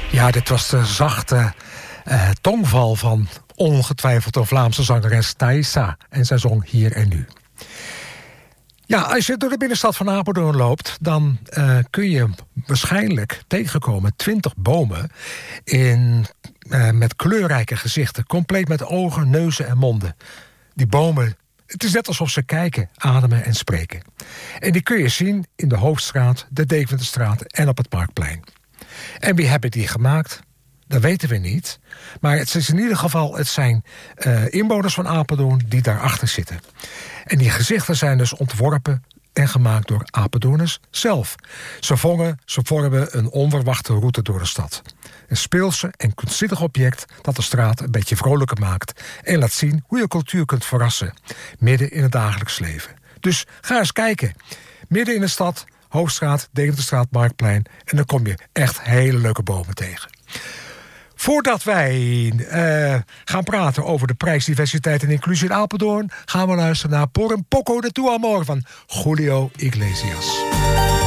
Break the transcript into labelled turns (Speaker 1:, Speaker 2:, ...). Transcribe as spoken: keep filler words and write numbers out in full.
Speaker 1: Ja, dit was de zachte uh, tongval van ongetwijfeld een Vlaamse zangeres Thaisa. En zij zong Hier en Nu. Ja, als je door de binnenstad van Apeldoorn loopt, dan uh, kun je waarschijnlijk tegenkomen twintig bomen in, uh, met kleurrijke gezichten. Compleet met ogen, neuzen en monden. Die bomen, het is net alsof ze kijken, ademen en spreken. En die kun je zien in de Hoofdstraat, de Deventerstraat en op het Marktplein. En wie hebben die gemaakt? Dat weten we niet. Maar het is in ieder geval, het zijn uh, inwoners van Apeldoorn die daarachter zitten. En die gezichten zijn dus ontworpen en gemaakt door Apeldoorners zelf. Ze, vongen, ze vormen een onverwachte route door de stad. Een speelse en kunstzinnig object dat de straat een beetje vrolijker maakt en laat zien hoe je cultuur kunt verrassen, midden in het dagelijks leven. Dus ga eens kijken. Midden in de stad, Hoofdstraat, Deventerstraat, Marktplein, en dan kom je echt hele leuke bomen tegen. Voordat wij uh, gaan praten over de prijsdiversiteit en inclusie in Apeldoorn, gaan we luisteren naar Por un poco de tu amor van Julio Iglesias.